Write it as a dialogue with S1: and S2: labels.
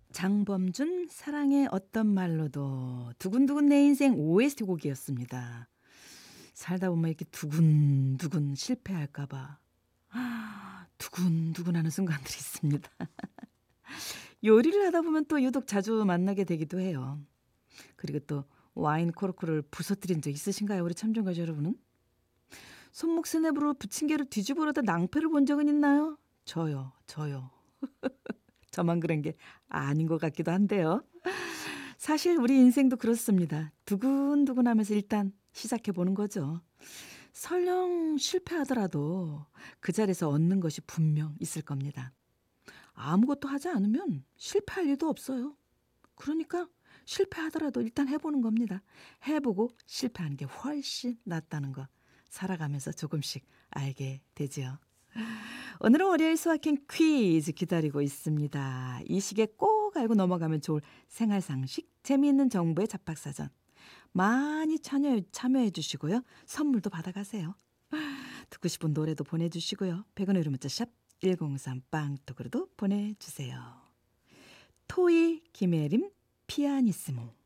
S1: 장범준 사랑의 어떤 말로도 두근두근 내 인생 OST 곡이었습니다. 살다 보면 이렇게 두근두근 실패할까 봐 두근두근하는 순간들이 있습니다. 요리를 하다 보면 또 유독 자주 만나게 되기도 해요. 그리고 또 와인 코르크를 부서뜨린 적 있으신가요? 우리 참전가족 여러분은? 손목 스냅으로 부침개를 뒤집으려다 낭패를 본 적은 있나요? 저요. 저만 그런 게 아닌 것 같기도 한데요. 사실 우리 인생도 그렇습니다. 두근두근하면서 일단 시작해 보는 거죠. 설령 실패하더라도 그 자리에서 얻는 것이 분명 있을 겁니다. 아무것도 하지 않으면 실패할 일도 없어요. 그러니까 실패하더라도 일단 해보는 겁니다. 해보고 실패하는 게 훨씬 낫다는 거 살아가면서 조금씩 알게 되지요. 오늘은 월요일 수학행 퀴즈 기다리고 있습니다. 이 시기에 꼭 알고 넘어가면 좋을 생활상식, 재미있는 정보의 잡박사전. 많이 참여해 주시고요. 선물도 받아가세요. 듣고 싶은 노래도 보내주시고요. 100원의 유료 문자 샵 1033 빵떡으로도 보내주세요. 토이 김혜림 피아니스모.